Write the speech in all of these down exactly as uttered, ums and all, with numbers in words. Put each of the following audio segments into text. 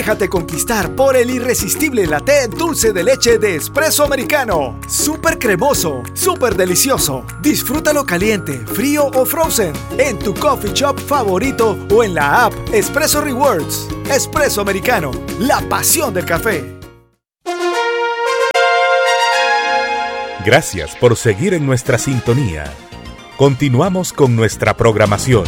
Déjate conquistar por el irresistible latte dulce de leche de Espresso Americano. Súper cremoso, súper delicioso. Disfrútalo caliente, frío o frozen en tu coffee shop favorito o en la app Espresso Rewards. Espresso Americano, la pasión del café. Gracias por seguir en nuestra sintonía. Continuamos con nuestra programación.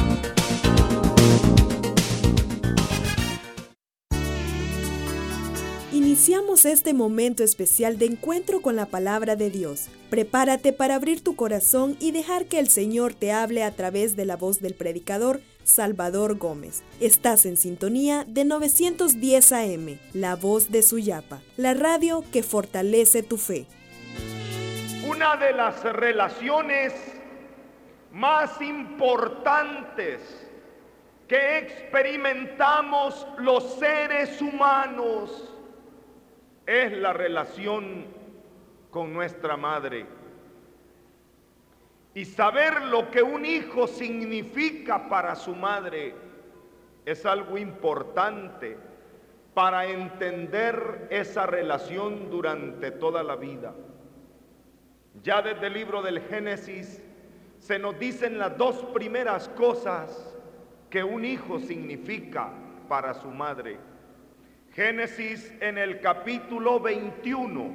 Iniciamos este momento especial de encuentro con la palabra de Dios. Prepárate para abrir tu corazón y dejar que el Señor te hable a través de la voz del predicador Salvador Gómez. Estás en sintonía de novecientos diez A M, la voz de Suyapa, la radio que fortalece tu fe. Una de las relaciones más importantes que experimentamos los seres humanos es la relación con nuestra madre. Y saber lo que un hijo significa para su madre es algo importante para entender esa relación durante toda la vida. Ya desde el libro del Génesis se nos dicen las dos primeras cosas que un hijo significa para su madre. Génesis en el capítulo veintiuno,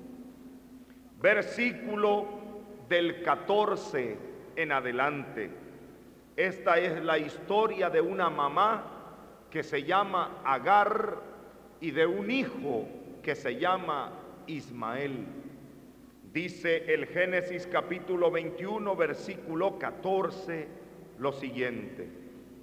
versículo del catorce en adelante. Esta es la historia de una mamá que se llama Agar y de un hijo que se llama Ismael. Dice el Génesis capítulo veintiuno, versículo catorce, lo siguiente.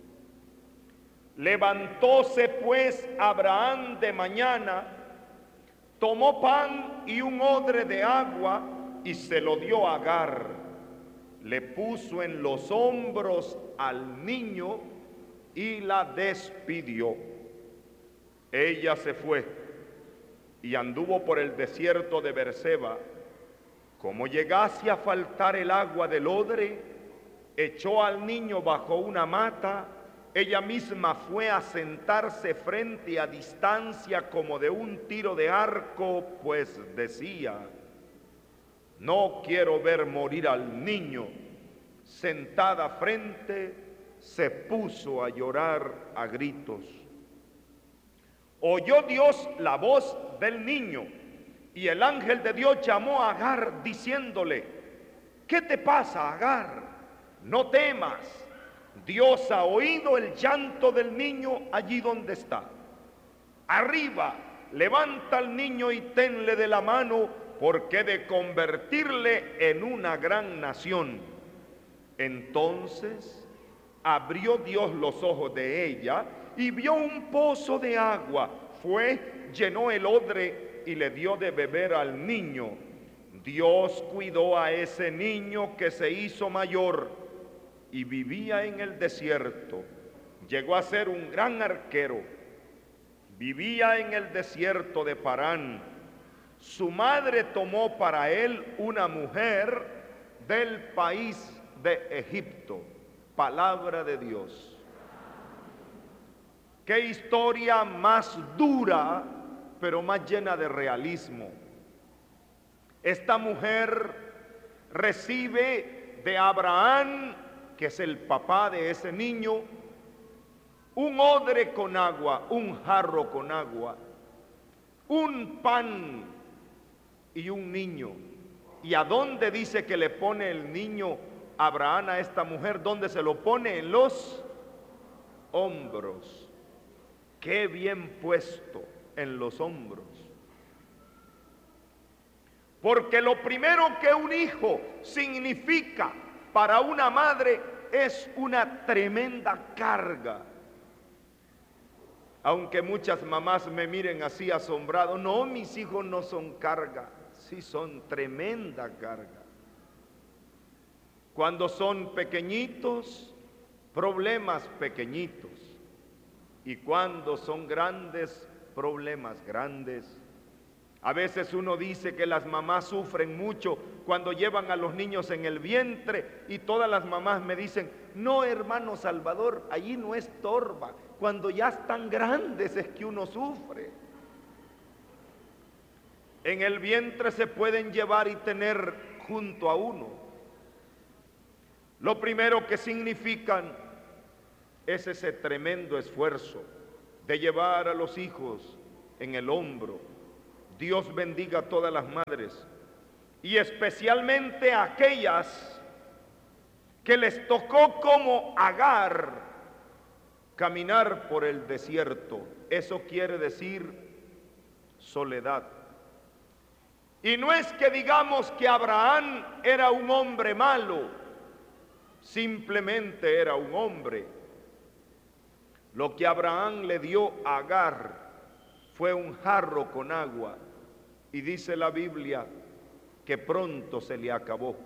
Levantóse pues Abraham de mañana, tomó pan y un odre de agua y se lo dio a Agar. Le puso en los hombros al niño y la despidió. Ella se fue y anduvo por el desierto de Berseba. Como llegase a faltar el agua del odre, echó al niño bajo una mata. Ella misma fue a sentarse frente a distancia como de un tiro de arco, pues decía: no quiero ver morir al niño. Sentada frente, se puso a llorar a gritos. Oyó Dios la voz del niño, y el ángel de Dios llamó a Agar diciéndole: ¿qué te pasa, Agar? No temas. Dios ha oído el llanto del niño allí donde está. Arriba, levanta al niño y tenle de la mano, porque he de convertirle en una gran nación. Entonces abrió Dios los ojos de ella y vio un pozo de agua. Fue, llenó el odre y le dio de beber al niño. Dios cuidó a ese niño que se hizo mayor y vivía en el desierto. Llegó a ser un gran arquero. Vivía en el desierto de Parán. Su madre tomó para él una mujer del país de Egipto. Palabra de Dios. Qué historia más dura, pero más llena de realismo. Esta mujer recibe de Abraham, que es el papá de ese niño, un odre con agua, un jarro con agua, un pan y un niño. ¿Y a dónde dice que le pone el niño Abraham a esta mujer? ¿Dónde se lo pone? En los hombros. Qué bien puesto, en los hombros. Porque lo primero que un hijo significa para una madre es una tremenda carga. Aunque muchas mamás me miren así asombrado, no, mis hijos no son carga, sí son tremenda carga. Cuando son pequeñitos, problemas pequeñitos. Y cuando son grandes, problemas grandes. A veces uno dice que las mamás sufren mucho cuando llevan a los niños en el vientre, y todas las mamás me dicen: no, hermano Salvador, allí no estorba. Cuando ya están grandes es que uno sufre. En el vientre se pueden llevar y tener junto a uno. Lo primero que significan es ese tremendo esfuerzo de llevar a los hijos en el hombro. Dios bendiga a todas las madres y especialmente a aquellas que les tocó como Agar caminar por el desierto. Eso quiere decir soledad. Y no es que digamos que Abraham era un hombre malo, simplemente era un hombre. Lo que Abraham le dio a Agar fue un jarro con agua, y dice la Biblia que pronto se le acabó.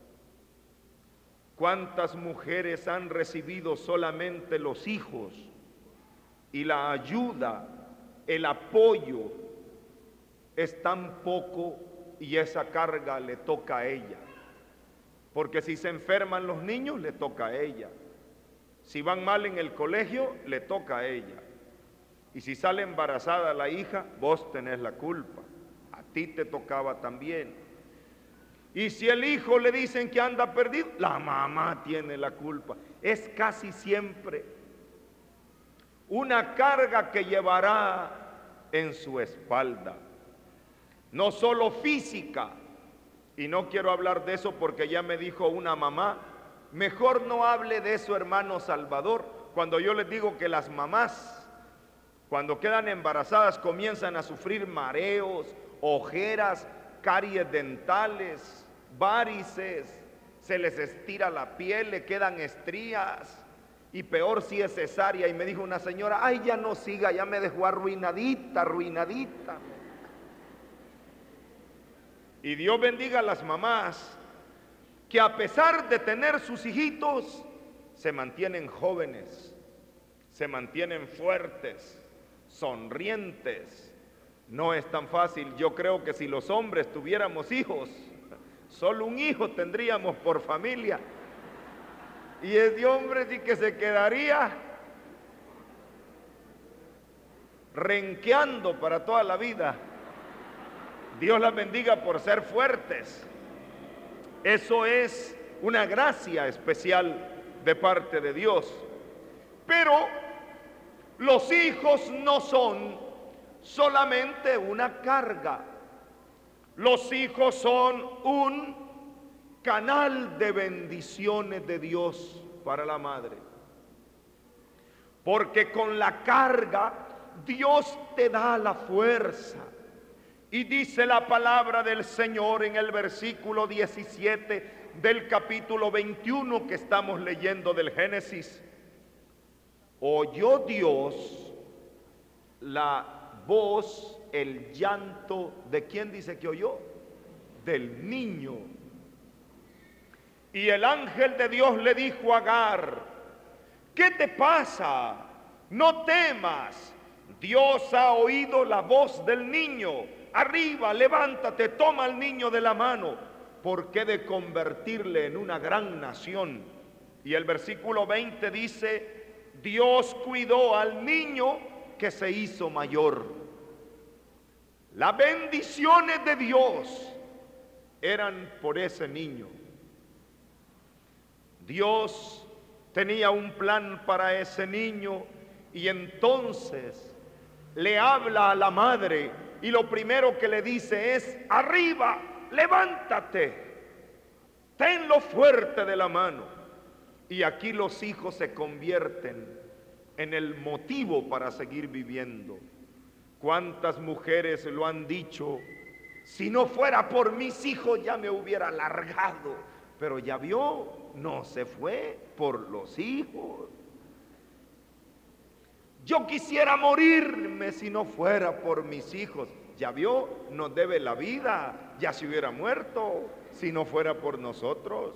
¿Cuántas mujeres han recibido solamente los hijos y la ayuda, el apoyo es tan poco y esa carga le toca a ella? Porque si se enferman los niños, le toca a ella. Si van mal en el colegio, le toca a ella. Y si sale embarazada la hija, vos tenés la culpa. A ti te tocaba también. Y si el hijo le dicen que anda perdido, la mamá tiene la culpa. Es casi siempre una carga que llevará en su espalda. No solo física, y no quiero hablar de eso porque ya me dijo una mamá, mejor no hable de eso, hermano Salvador, cuando yo les digo que las mamás, cuando quedan embarazadas, comienzan a sufrir mareos, ojeras, caries dentales, varices, se les estira la piel, le quedan estrías, y peor si es cesárea. Y me dijo una señora, ay, ya no siga, ya me dejó arruinadita, arruinadita. Y Dios bendiga a las mamás que a pesar de tener sus hijitos, se mantienen jóvenes, se mantienen fuertes, sonrientes. No es tan fácil. Yo creo que si los hombres tuviéramos hijos, solo un hijo tendríamos por familia, y ese hombre sí que se quedaría renqueando para toda la vida. Dios las bendiga por ser fuertes. Eso es una gracia especial de parte de Dios. Pero los hijos no son solamente una carga. Los hijos son un canal de bendiciones de Dios para la madre. Porque con la carga Dios te da la fuerza. Y dice la palabra del Señor en el versículo diecisiete del capítulo veintiuno que estamos leyendo del Génesis. Oyó Dios la voz, el llanto, ¿de quién dice que oyó? Del niño. Y el ángel de Dios le dijo a Agar, ¿qué te pasa? No temas, Dios ha oído la voz del niño. Arriba, levántate, toma al niño de la mano, porque he de convertirle en una gran nación. Y el versículo veinte dice, Dios cuidó al niño que se hizo mayor. Las bendiciones de Dios eran por ese niño. Dios tenía un plan para ese niño y entonces le habla a la madre y lo primero que le dice es, arriba, levántate, tenlo fuerte de la mano. Y aquí los hijos se convierten en el motivo para seguir viviendo. ¿Cuántas mujeres lo han dicho? Si no fuera por mis hijos ya me hubiera largado. Pero ya vio, no se fue por los hijos. Yo quisiera morirme si no fuera por mis hijos. Ya vio, nos debe la vida. Ya se hubiera muerto si no fuera por nosotros.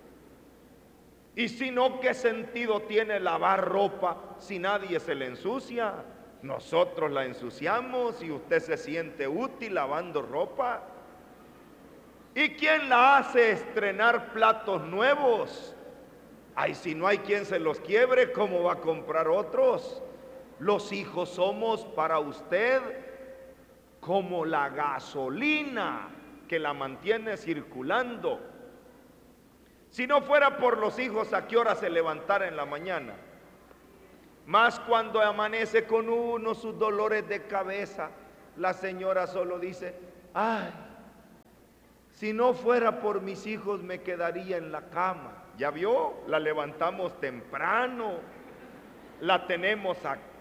Y si no, ¿qué sentido tiene lavar ropa si nadie se le ensucia? Nosotros la ensuciamos y usted se siente útil lavando ropa. ¿Y quién la hace estrenar platos nuevos? Ay, si no hay quien se los quiebre, ¿cómo va a comprar otros? Los hijos somos para usted como la gasolina que la mantiene circulando. Si no fuera por los hijos, ¿a qué hora se levantara en la mañana? Más cuando amanece con uno sus dolores de cabeza, la señora solo dice: ay, si no fuera por mis hijos me quedaría en la cama. ¿Ya vio? La levantamos temprano, la tenemos a